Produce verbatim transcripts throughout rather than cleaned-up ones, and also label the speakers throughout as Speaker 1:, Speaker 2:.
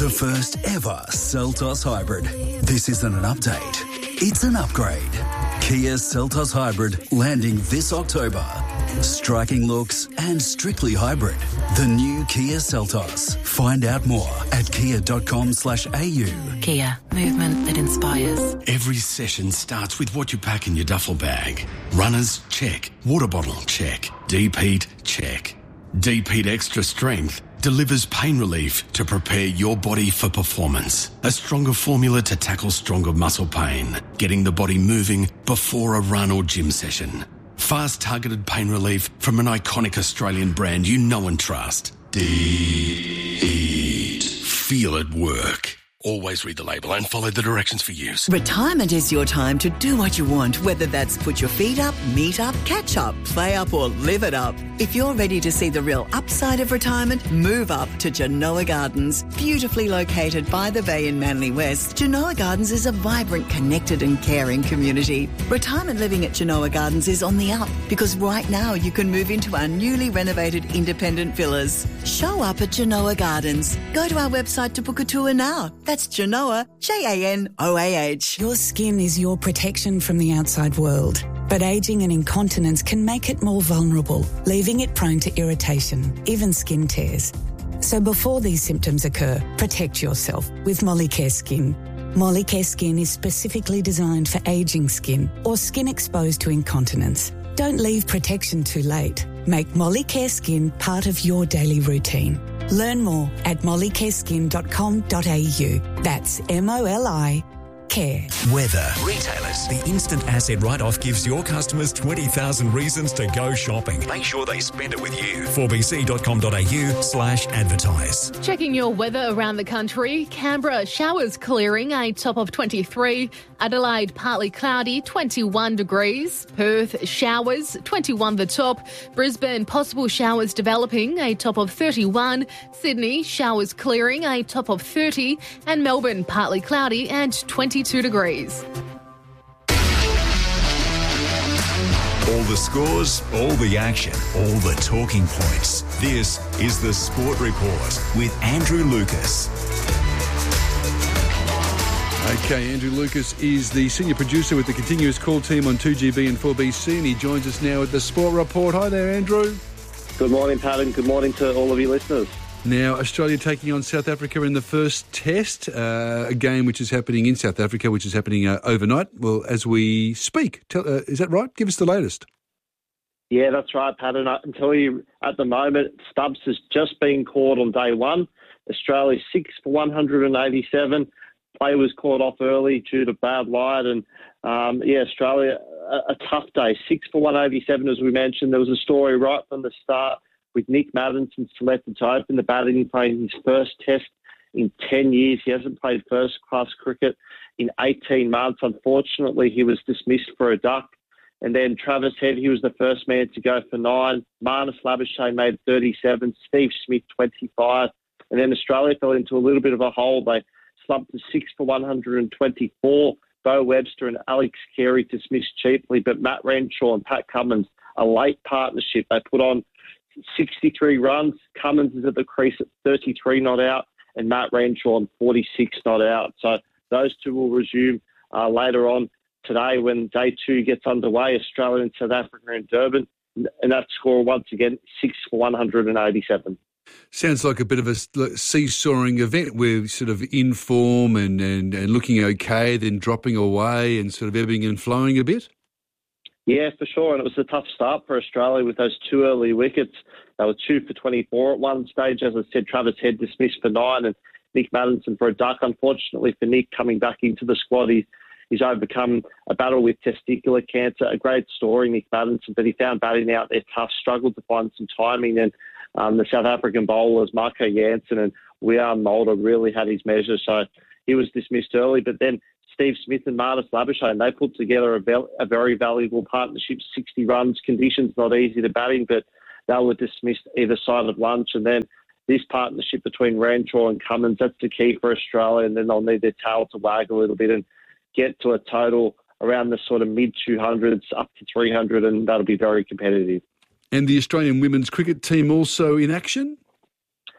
Speaker 1: The first ever Seltos Hybrid. This isn't an update, it's an upgrade. Kia Seltos Hybrid landing this October. Striking looks and strictly hybrid. The new Kia Seltos. Find out more at kia.com slash au.
Speaker 2: Kia, movement that inspires.
Speaker 3: Every session starts with what you pack in your duffel bag. Runners, check. Water bottle, check. Deep-heat, check. Deep-heat Extra Strength delivers pain relief to prepare your body for performance. A stronger formula to tackle stronger muscle pain, getting the body moving before a run or gym session. Fast targeted pain relief from an iconic Australian brand you know and trust. Deep. Feel it work. Always read the label and follow the directions for use.
Speaker 4: Retirement is your time to do what you want, whether that's put your feet up, meet up, catch up, play up or live it up. If you're ready to see the real upside of retirement, move up to Genoa Gardens. Beautifully located by the bay in Manly West, Genoa Gardens is a vibrant, connected and caring community. Retirement living at Genoa Gardens is on the up because right now you can move into our newly renovated independent villas. Show up at Genoa Gardens. Go to our website to book a tour now. That's Genoa, J A N O A H.
Speaker 5: Your skin is your protection from the outside world, but ageing and incontinence can make it more vulnerable, leaving it prone to irritation, even skin tears. So before these symptoms occur, protect yourself with Molicare Skin. Molicare Skin is specifically designed for ageing skin or skin exposed to incontinence. Don't leave protection too late. Make Molicare Skin part of your daily routine. Learn more at molicare skin dot com dot a u. That's M O L I care.
Speaker 6: Weather. Retailers. The instant asset write-off gives your customers twenty thousand reasons to go shopping. Make sure they spend it with you. four b c dot com dot a u slash advertise.
Speaker 7: Checking your weather around the country. Canberra, showers clearing, a top of twenty-three. Adelaide, partly cloudy, twenty-one degrees. Perth, showers, twenty-one the top. Brisbane, possible showers developing, a top of thirty-one. Sydney, showers clearing, a top of thirty. And Melbourne, partly cloudy and twenty-two degrees.
Speaker 6: All the scores, all the action, all the talking points. This is the Sport Report with Andrew Lucas.
Speaker 8: Okay, Andrew Lucas is the senior producer with the Continuous Call team on two G B and four B C, and he joins us now at the Sport Report. Hi there, Andrew.
Speaker 9: Good morning, Pat, and good morning to all of your listeners.
Speaker 8: Now, Australia taking on South Africa in the first test, uh, a game which is happening in South Africa, which is happening uh, overnight. Well, as we speak, Tell, uh, is that right? Give us the latest.
Speaker 9: Yeah, that's right, Pat. And I can tell you at the moment, Stubbs has just been caught on day one. Australia six for one hundred eighty-seven. Play was caught off early due to bad light. And, um, yeah, Australia, a, a tough day. six for one eighty-seven, as we mentioned. There was a story right from the start with Nick Maddinson selected to open the batting, playing his first test in ten years. He hasn't played first-class cricket in eighteen months. Unfortunately, he was dismissed for a duck. And then Travis Head, he was the first man to go for nine. Marnus Labuschagne made thirty-seven. Steve Smith, twenty-five. And then Australia fell into a little bit of a hole. They slumped to six for one hundred twenty-four. Bo Webster and Alex Carey dismissed cheaply. But Matt Renshaw and Pat Cummins, a late partnership. They put on sixty-three runs. Cummins is at the crease at thirty-three not out, and Matt Renshaw on forty-six not out. So those two will resume uh, later on today when day two gets underway. Australia and South Africa in Durban, and that score once again six for one hundred eighty-seven.
Speaker 8: Sounds like a bit of a seesawing event. We're sort of in form and, and, and looking okay, then dropping away and sort of ebbing and flowing a bit.
Speaker 9: Yeah, for sure. And it was a tough start for Australia with those two early wickets. They were two for twenty-four at one stage. As I said, Travis Head dismissed for nine and Nick Maddinson for a duck. Unfortunately for Nick, coming back into the squad, he's, he's overcome a battle with testicular cancer. A great story, Nick Maddinson, but he found batting out there tough, struggled to find some timing. And um, the South African bowlers, Marco Jansen and Wiaan Mulder, really had his measure. So he was dismissed early, but then Steve Smith and Marnus Labuschagne, they put together a, ve- a very valuable partnership, sixty runs, conditions not easy to batting, but they were dismissed either side of lunch. And then this partnership between Renshaw and Cummins, that's the key for Australia, and then they'll need their tail to wag a little bit and get to a total around the sort of mid two hundreds up to three hundred, and that'll be very competitive.
Speaker 8: And the Australian women's cricket team also in action?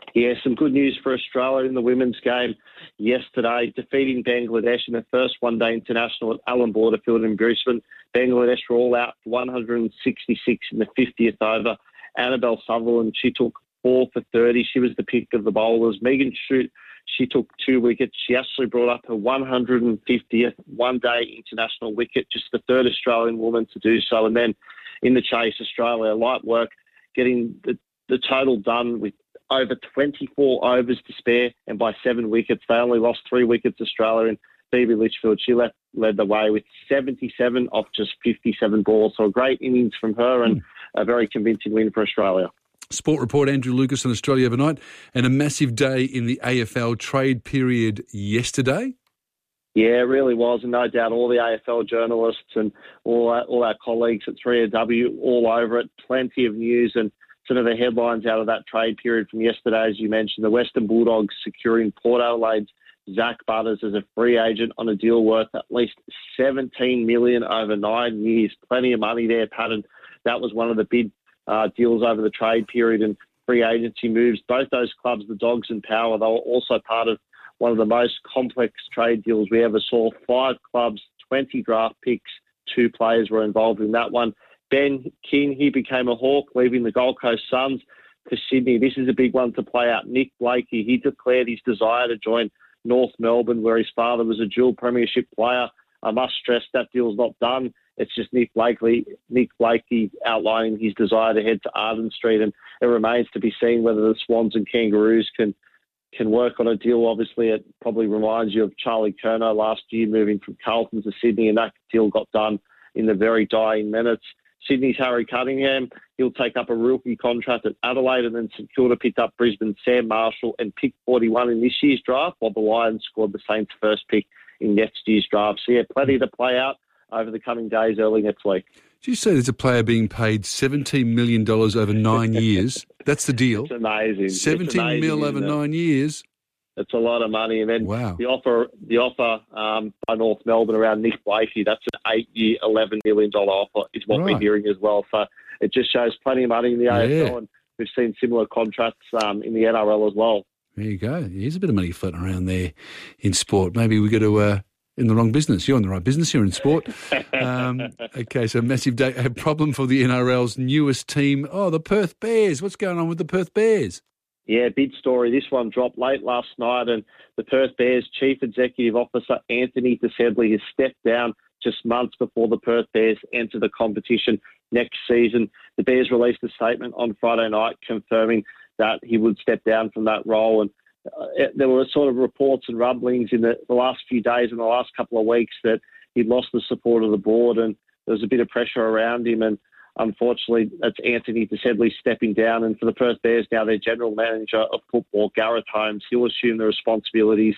Speaker 9: Yeah, some good news for Australia in the women's game yesterday, defeating Bangladesh in the first one-day international at Allan Borderfield in Brisbane. Bangladesh were all out for one hundred sixty-six in the fiftieth over. Annabelle Sutherland, she took four for thirty. She was the pick of the bowlers. Megan Shute, she took two wickets. She actually brought up her one hundred fiftieth one-day international wicket, just the third Australian woman to do so. And then in the chase, Australia, light work, getting the, the total done with over twenty-four overs to spare, and by seven wickets. They only lost three wickets, Australia, and Phoebe Litchfield, she led, led the way with seventy-seven off just fifty-seven balls. So a great innings from her and a very convincing win for Australia.
Speaker 8: Sport report, Andrew Lucas on Australia overnight, and a massive day in the A F L trade period yesterday.
Speaker 9: Yeah, it really was, and no doubt all the A F L journalists and all our, all our colleagues at three A W all over it. Plenty of news and some of the headlines out of that trade period from yesterday, as you mentioned, the Western Bulldogs securing Port Adelaide's Zach Butters as a free agent on a deal worth at least seventeen million dollars over nine years. Plenty of money there, Pat, and that was one of the big uh, deals over the trade period and free agency moves. Both those clubs, the Dogs and Power, they were also part of one of the most complex trade deals we ever saw. Five clubs, twenty draft picks, two players were involved in that one. Ben King, he became a Hawk, leaving the Gold Coast Suns to Sydney. This is a big one to play out. Nick Blakey, he declared his desire to join North Melbourne, where his father was a dual premiership player. I must stress that deal's not done. It's just Nick Blakey, Nick Blakey outlining his desire to head to Arden Street, and it remains to be seen whether the Swans and Kangaroos can can work on a deal. Obviously, it probably reminds you of Charlie Curnow last year moving from Carlton to Sydney, and that deal got done in the very dying minutes. Sydney's Harry Cunningham, he'll take up a rookie contract at Adelaide, and then St Kilda picked up Brisbane's Sam Marshall and picked forty-one in this year's draft, while the Lions scored the Saints' first pick in next year's draft. So, yeah, plenty to play out over the coming days, early next week.
Speaker 8: Did you say there's a player being paid seventeen million dollars over nine years? That's the deal.
Speaker 9: It's amazing.
Speaker 8: seventeen
Speaker 9: it's amazing,
Speaker 8: mil over nine years.
Speaker 9: It's a lot of money. And then
Speaker 8: wow.
Speaker 9: the offer the offer um, by North Melbourne around Nick Blakey, that's an eight-year, eleven million dollars offer is what
Speaker 8: right.
Speaker 9: we're hearing as well. So it just shows plenty of money in the A F L,
Speaker 8: yeah.
Speaker 9: and we've seen similar contracts um, in the N R L as well.
Speaker 8: There you go. There's a bit of money floating around there in sport. Maybe we got to... Uh, in the wrong business. You're in the right business. You're in sport. Um, okay, so massive day. A problem for the N R L's newest team. Oh, the Perth Bears. What's going on with the Perth Bears?
Speaker 9: Yeah, big story. This one dropped late last night, and the Perth Bears Chief Executive Officer Anthony DeSedley has stepped down just months before the Perth Bears enter the competition next season. The Bears released a statement on Friday night confirming that he would step down from that role, and Uh, there were sort of reports and rumblings in the, the last few days and the last couple of weeks that he'd lost the support of the board, and there was a bit of pressure around him. And unfortunately, that's Anthony DeSedley stepping down. And for the Perth Bears now, their general manager of football, Gareth Holmes, he'll assume the responsibilities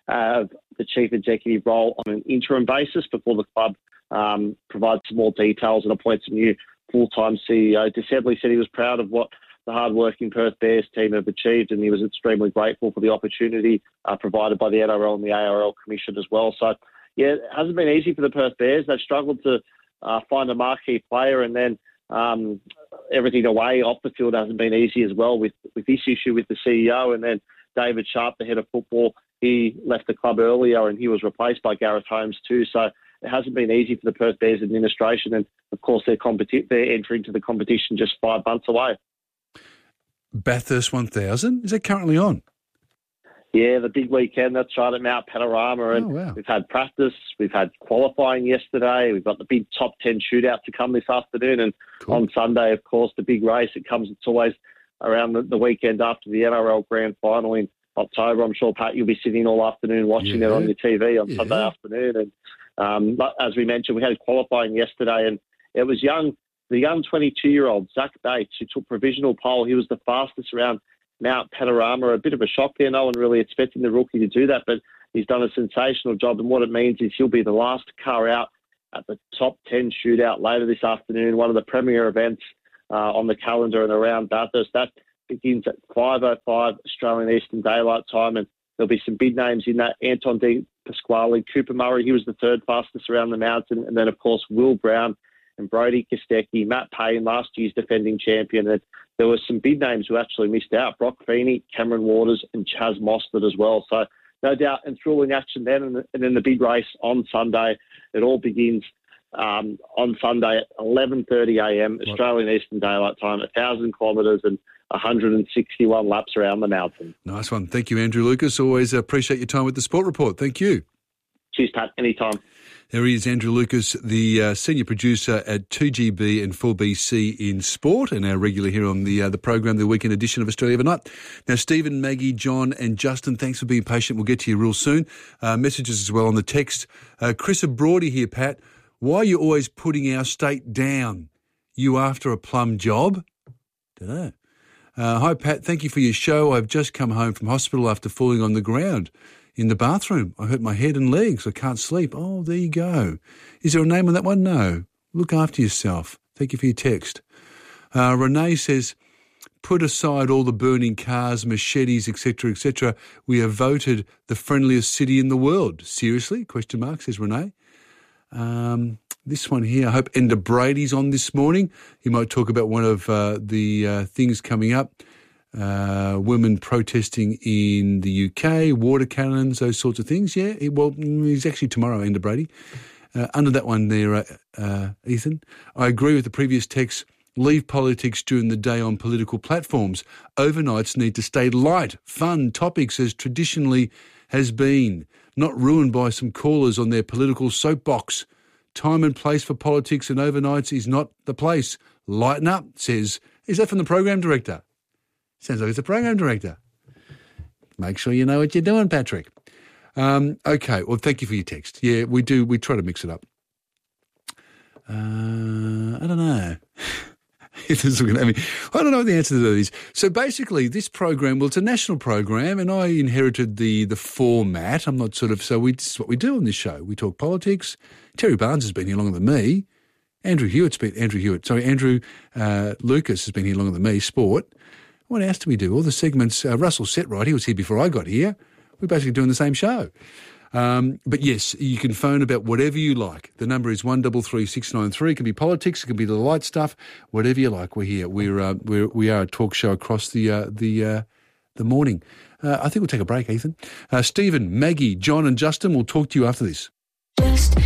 Speaker 9: of the chief executive role on an interim basis before the club um, provides some more details and appoints a new full-time C E O. DeSedley said he was proud of what the hard-working Perth Bears team have achieved, and he was extremely grateful for the opportunity uh, provided by the N R L and the A R L Commission as well. So, yeah, it hasn't been easy for the Perth Bears. They've struggled to uh, find a marquee player, and then um, everything away off the field hasn't been easy as well with, with this issue with the C E O. And then David Sharp, the head of football, he left the club earlier, and he was replaced by Gareth Holmes too. So it hasn't been easy for the Perth Bears administration, and, of course, they're, competi- they're entering to the competition just five months away.
Speaker 8: Bathurst one thousand? Is that currently on?
Speaker 9: Yeah, the big weekend, that's right, at Mount Panorama. And
Speaker 8: oh, wow.
Speaker 9: we've had practice, we've had qualifying yesterday, we've got the big top ten shootout to come this afternoon. And cool. on Sunday, of course, the big race. It comes, it's always around the, the weekend after the N R L Grand Final in October. I'm sure, Pat, you'll be sitting all afternoon watching yeah. it on your T V on yeah. Sunday afternoon. And um, as we mentioned, we had qualifying yesterday, and it was young. The young twenty-two-year-old, Zach Bates, who took provisional pole, he was the fastest around Mount Panorama. A bit of a shock there. No one really expecting the rookie to do that, but he's done a sensational job. And what it means is he'll be the last car out at the top ten shootout later this afternoon, one of the premier events uh, on the calendar and around Bathurst. That begins at five oh five Australian Eastern Daylight Time, and there'll be some big names in that. Anton De Pasquale, Cooper Murray, he was the third fastest around the mountain. And then, of course, Will Brown and Brody Kostecki, Matt Payne, last year's defending champion. And there were some big names who actually missed out. Brock Feeney, Cameron Waters and Chaz Mostert as well. So no doubt enthralling action then. And, and then the big race on Sunday. It all begins um, on Sunday at eleven thirty a m Australian Eastern Daylight Time, one thousand kilometres and one hundred sixty-one laps around the mountain.
Speaker 8: Nice one. Thank you, Andrew Lucas. Always appreciate your time with the Sport Report. Thank you.
Speaker 9: Cheers, Pat. Anytime.
Speaker 8: There he is, Andrew Lucas, the uh, senior producer at two G B and four B C in Sport, and our regular here on the uh, the program, the weekend edition of Australia Overnight. Now, Stephen, Maggie, John and Justin, thanks for being patient. We'll get to you real soon. Uh, messages as well on the text. Uh, Chris Abroady here, Pat. Why are you always putting our state down? You after a plum job? Don't know. Uh, hi, Pat. Thank you for your show. I've just come home from hospital after falling on the ground in the bathroom. I hurt my head and legs. I can't sleep. Oh, there you go. Is there a name on that one? No. Look after yourself. Thank you for your text. Uh, Renee says, put aside all the burning cars, machetes, et cetera, et cetera. We are voted the friendliest city in the world. Seriously? Question mark, says Renee. Um, this one here, I hope Enda Brady's on this morning. He might talk about one of uh, the uh, things coming up. Uh, women protesting in the U K, water cannons, those sorts of things. Yeah, he, well, he's actually tomorrow, Enda Brady. Uh, under that one there, uh, uh, Ethan, I agree with the previous text. Leave politics during the day on political platforms. Overnights need to stay light, fun topics as traditionally has been, not ruined by some callers on their political soapbox. Time and place for politics and overnights is not the place. Lighten up, says, is that from the program director? Sounds like it's a program director. Make sure you know what you're doing, Patrick. Um, okay, well, thank you for your text. Yeah, we do. We try to mix it up. Uh, I don't know. Ethan's looking at me. I don't know what the answer to that is. So basically, this program, well, it's a national program, and I inherited the the format. I'm not sort of, so we, this is what we do on this show. We talk politics. Terry Barnes has been here longer than me. Andrew Hewitt's been, Andrew Hewitt, sorry, Andrew uh, Lucas has been here longer than me, sport. What else do we do? All the segments, uh, Russell Setright, he was here before I got here. We're basically doing the same show. Um, but yes, you can phone about whatever you like. The number is one three three six nine three. It can be politics, it can be the light stuff, whatever you like. We're here. We're, uh, we're we are a talk show across the uh, the uh, the morning. Uh, I think we'll take a break, Ethan. Uh, Stephen, Maggie, John, and Justin will talk to you after this.